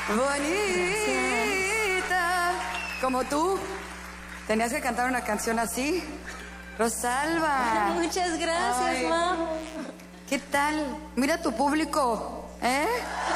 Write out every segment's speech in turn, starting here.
bonita. Como tú. Tenías que cantar una canción así. Rosalba. Muchas gracias, Majo. ¿Qué tal? Mira tu público, ¿eh?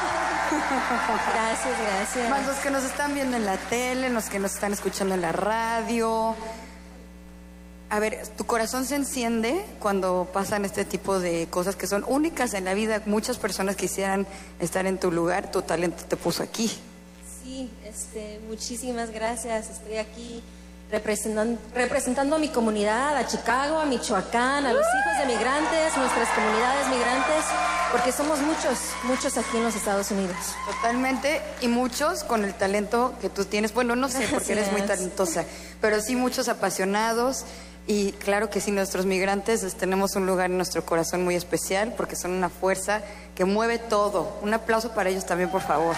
Gracias. Más los que nos están viendo en la tele, los que nos están escuchando en la radio. A ver, ¿tu corazón se enciende cuando pasan este tipo de cosas que son únicas en la vida? Muchas personas quisieran estar en tu lugar, tu talento te puso aquí. Sí, muchísimas gracias. Estoy aquí representando a mi comunidad, a Chicago, a Michoacán, a los hijos de migrantes, nuestras comunidades migrantes, porque somos muchos aquí en los Estados Unidos. Totalmente, y muchos con el talento que tú tienes. Bueno, no sé, porque eres muy talentosa, pero sí muchos apasionados. Y claro que sí, nuestros migrantes tenemos un lugar en nuestro corazón muy especial, porque son una fuerza que mueve todo. Un aplauso para ellos también, por favor.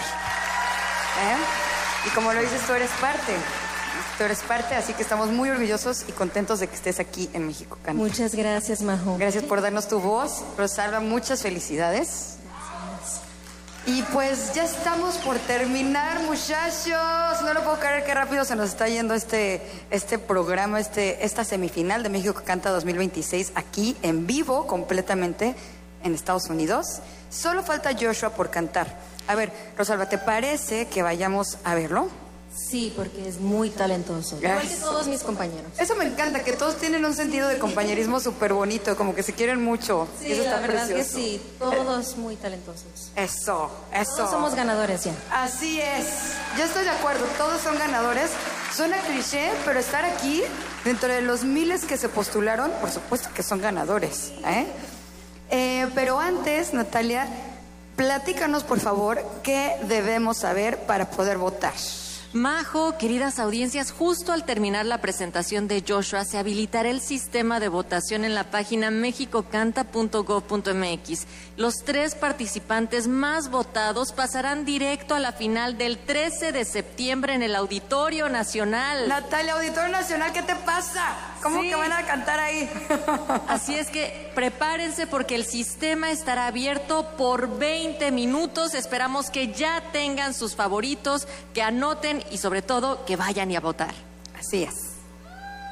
Y como lo dices, tú eres parte. Tú eres parte, así que estamos muy orgullosos y contentos de que estés aquí en México Canta. Muchas gracias, Majo. Gracias por darnos tu voz. Rosalba, muchas felicidades. Y pues ya estamos por terminar, muchachos. No lo puedo creer qué rápido se nos está yendo este programa, esta semifinal de México Canta 2026 aquí en vivo, completamente en Estados Unidos. Solo falta Joshua por cantar. A ver, Rosalba, ¿te parece que vayamos a verlo? Sí, porque es muy talentoso. Igual que todos mis compañeros. Eso me encanta, que todos tienen un sentido de compañerismo súper bonito, como que se quieren mucho. Sí, eso está la verdad precioso. que sí, todos muy talentosos. Eso. Todos somos ganadores ya. Así es, yo estoy de acuerdo, todos son ganadores. Suena cliché, pero estar aquí, dentro de los miles que se postularon, por supuesto que son ganadores. Pero antes, Natalia, platícanos por favor qué debemos saber para poder votar. Majo, queridas audiencias, justo al terminar la presentación de Joshua se habilitará el sistema de votación en la página mexicocanta.gov.mx. Los 3 participantes más votados pasarán directo a la final del 13 de septiembre en el Auditorio Nacional. Natalia, Auditorio Nacional, ¿qué te pasa? ¿Cómo que van a cantar ahí? Así es que prepárense porque el sistema estará abierto por 20 minutos. Esperamos que ya tengan sus favoritos, que anoten y sobre todo que vayan y a votar. Así es.